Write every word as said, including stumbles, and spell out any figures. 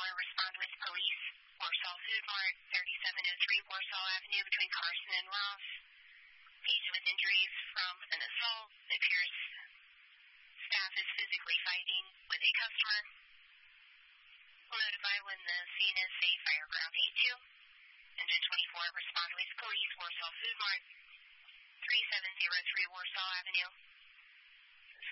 respond with police. Warsaw Food Mart, thirty-seven oh three Warsaw Avenue between Carson and Ross. Patient with injuries from an assault. It appears staff is physically fighting with a customer. We'll notify when the scene is safe. Fire ground A two. Engine twenty-four, respond with police. Warsaw Food Mart, thirty-seven oh three Warsaw Avenue.